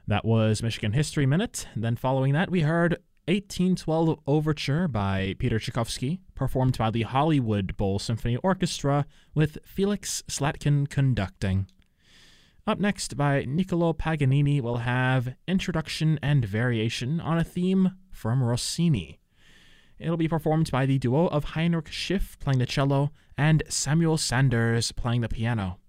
That was Michigan History Minute. And then following that, we heard 1812 Overture by Peter Tchaikovsky, performed by the Hollywood Bowl Symphony Orchestra with Felix Slatkin conducting. Up next, by Niccolo Paganini, we'll have Introduction and Variation on a theme from Rossini. It'll be performed by the duo of Heinrich Schiff playing the cello and Samuel Sanders playing the piano.